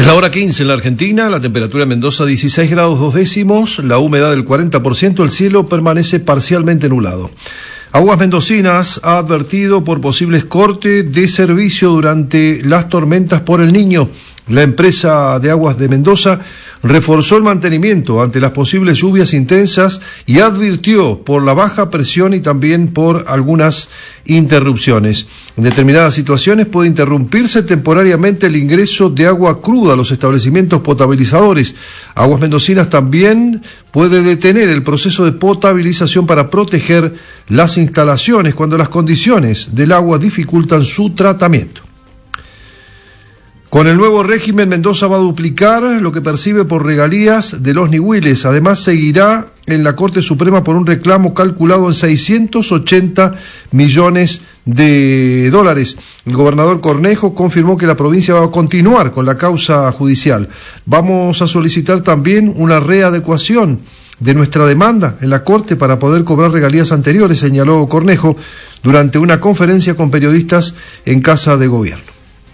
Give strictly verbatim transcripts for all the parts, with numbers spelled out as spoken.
la hora quince en la Argentina, la temperatura en Mendoza dieciséis grados dos décimos, la humedad del cuarenta por ciento, el cielo permanece parcialmente nublado. Aguas Mendocinas ha advertido por posibles cortes de servicio durante las tormentas por El Niño. La empresa de Aguas de Mendoza reforzó el mantenimiento ante las posibles lluvias intensas y advirtió por la baja presión y también por algunas interrupciones. En determinadas situaciones puede interrumpirse temporariamente el ingreso de agua cruda a los establecimientos potabilizadores. Aguas Mendocinas también puede detener el proceso de potabilización para proteger las instalaciones cuando las condiciones del agua dificultan su tratamiento. Con el nuevo régimen, Mendoza va a duplicar lo que percibe por regalías de los Nihuiles. Además, seguirá en la Corte Suprema por un reclamo calculado en seiscientos ochenta millones de dólares. El gobernador Cornejo confirmó que la provincia va a continuar con la causa judicial. Vamos a solicitar también una readecuación de nuestra demanda en la Corte para poder cobrar regalías anteriores, señaló Cornejo durante una conferencia con periodistas en Casa de Gobierno.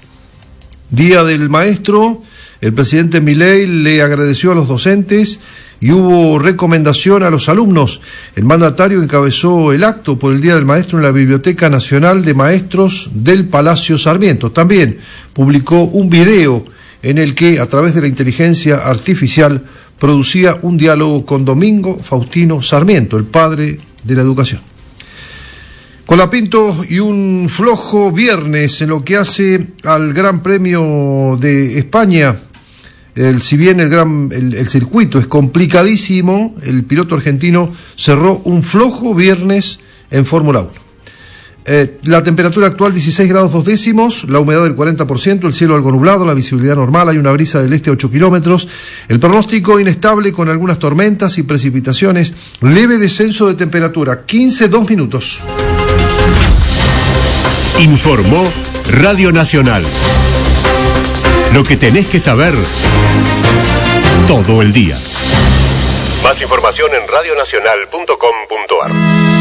Día del Maestro, el presidente Milei le agradeció a los docentes y hubo recomendación a los alumnos. El mandatario encabezó el acto por el Día del Maestro en la Biblioteca Nacional de Maestros del Palacio Sarmiento. También publicó un video en el que, a través de la inteligencia artificial, producía un diálogo con Domingo Faustino Sarmiento, el padre de la educación. Colapinto y un flojo viernes en lo que hace al Gran Premio de España. El, si bien el, gran, el, el circuito es complicadísimo, el piloto argentino cerró un flojo viernes en Fórmula uno. Eh, la temperatura actual dieciséis grados dos décimos, la humedad del cuarenta por ciento, el cielo algo nublado, la visibilidad normal, hay una brisa del este a ocho kilómetros, el pronóstico inestable con algunas tormentas y precipitaciones, leve descenso de temperatura, quince, dos minutos. Informó Radio Nacional. Lo que tenés que saber todo el día. Más información en radio nacional punto com punto a r.